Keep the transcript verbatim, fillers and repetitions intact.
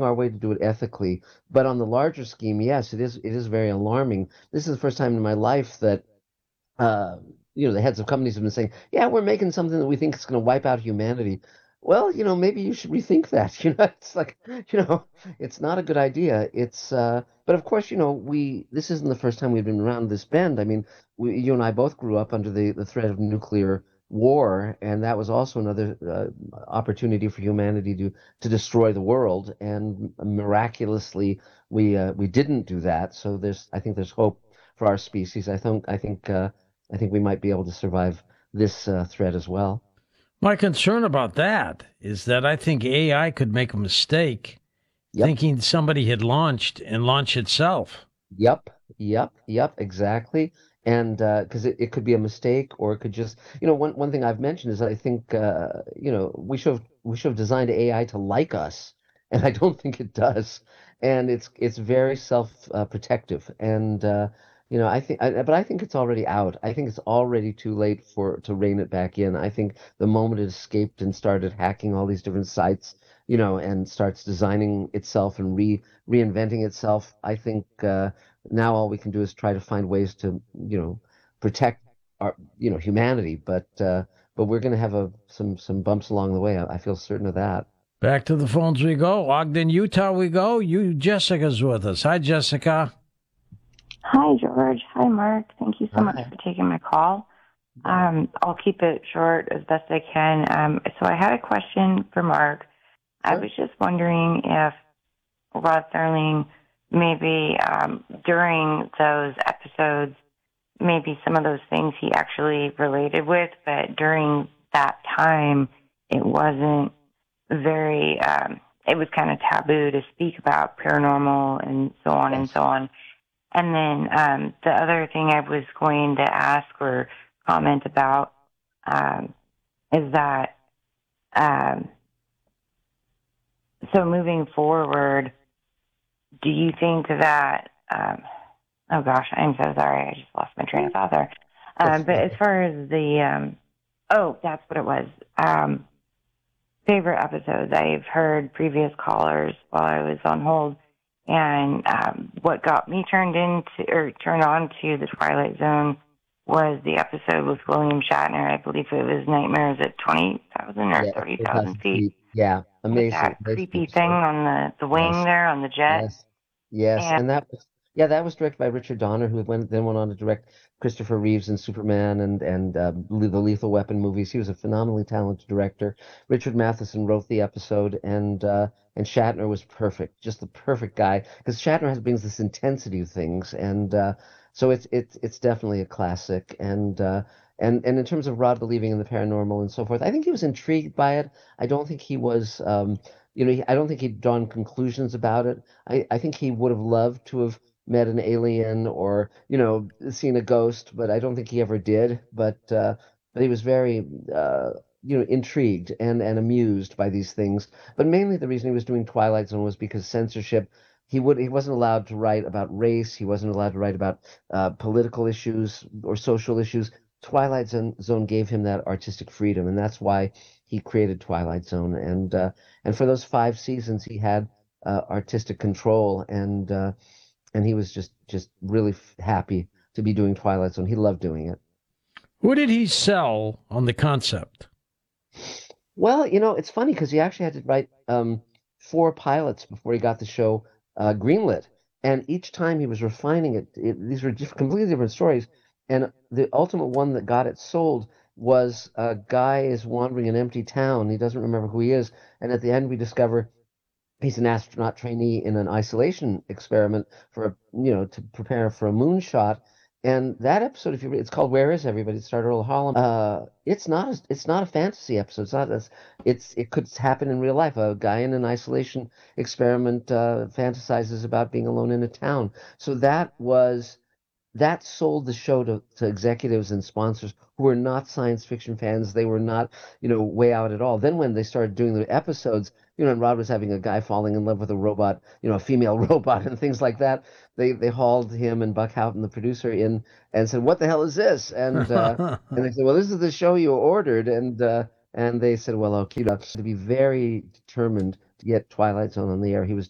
finding our way to do it ethically. But on the larger scheme, yes, it is it is very alarming. This is the first time in my life that uh, you know, the heads of companies have been saying, yeah, we're making something that we think is going to wipe out humanity. Well, you know, maybe you should rethink that. You know, it's like, you know, it's not a good idea. It's, uh, but of course, you know, we, this isn't the first time we've been around this bend. I mean, we, you and I both grew up under the, the threat of nuclear war, and that was also another uh, opportunity for humanity to to destroy the world. And miraculously, we uh, we didn't do that. So there's, I think, there's hope for our species. I think, I think. Uh, I think we might be able to survive this uh, threat as well. My concern about that is that I think A I could make a mistake Yep, thinking somebody had launched and launch itself. yep, yep, yep, exactly. And because it, it could be a mistake, or it could just, you know, one one thing I've mentioned is I think, uh, you know, we should have we should have designed A I to like us, and I don't think it does. And it's it's very self uh, protective, and uh, you know, I think, I, but I think it's already out. I think it's already too late for to rein it back in. I think the moment it escaped and started hacking all these different sites, you know, and starts designing itself and re reinventing itself, I think. Uh, now all we can do is try to find ways to, you know, protect our, you know, humanity. But uh, but we're going to have a some some bumps along the way. I, I feel certain of that. Back to the phones we go. Ogden, Utah we go. You, Jessica's with us. Hi, Jessica. Hi, George. Hi, Mark. Thank you so much Hi. for taking my call. Um, I'll keep it short as best I can. Um, so I had a question for Mark. I Sure. was just wondering if Rod Serling, maybe um, during those episodes, maybe some of those things he actually related with, but during that time, it wasn't very, um, it was kind of taboo to speak about paranormal and so on and Yes. so on. And then um, the other thing I was going to ask or comment about um, is that, um, so moving forward, do you think that, um, oh gosh, I'm so sorry, I just lost my train of thought there. Um, but as far as the, um, oh, that's what it was. Um, favorite episodes. I've heard previous callers while I was on hold, and um, what got me turned into or turned on to the Twilight Zone was the episode with William Shatner. I believe it was Nightmares at twenty thousand or Yeah. thirty Eight thousand thousand feet, feet. Yeah. with Amazing. that Amazing creepy thing episode. on the the wing Yes. there on the jet. Yes, yes, And and that was, yeah, that was directed by Richard Donner, who went then went on to direct Christopher Reeves and Superman and and uh, Le- the Lethal Weapon movies. He was a phenomenally talented director. Richard Matheson wrote the episode, and uh, and Shatner was perfect, just the perfect guy, because Shatner has brings this intensity of things, and uh, so it's it's it's definitely a classic. And uh, and and in terms of Rod believing in the paranormal and so forth, I think he was intrigued by it. I don't think he was. Um, you know, he, I don't think he'd drawn conclusions about it. I, I think he would have loved to have met an alien or, you know, seen a ghost, but I don't think he ever did. But uh, but he was very, uh, you know, intrigued and and amused by these things. But mainly the reason he was doing Twilight Zone was because censorship. He would he wasn't allowed to write about race. He wasn't allowed to write about uh, political issues or social issues. Twilight Zone, Zone gave him that artistic freedom, and that's why he created Twilight Zone. And uh, and for those five seasons, he had uh, artistic control, and uh, and he was just just really f- happy to be doing Twilight Zone. He loved doing it. Who did he sell on the concept? Well, you know, it's funny because he actually had to write um, four pilots before he got the show uh, greenlit, and each time he was refining it. It these were diff- completely different stories, and the ultimate one that got it sold was a guy is wandering an empty town. He doesn't remember who he is, and at the end we discover he's an astronaut trainee in an isolation experiment for a, you know, to prepare for a moonshot. And that episode, if you read, it's called "Where Is Everybody?" It starred Earl Holland. Uh, it's not a, it's not a fantasy episode. It's not a, it's it could happen in real life. A guy in an isolation experiment uh, fantasizes about being alone in a town. So that was that sold the show to, to executives and sponsors who were not science fiction fans. They were not, you know, way out at all. Then when they started doing the episodes, you know, and Rod was having a guy falling in love with a robot, you know, a female robot and things like that. They they hauled him and Buck Houghton, the producer, in and said, "What the hell is this?" And uh, and they said, "Well, this is the show you ordered." And uh, and they said, "Well, okay," to be very determined to get Twilight Zone on the air. He was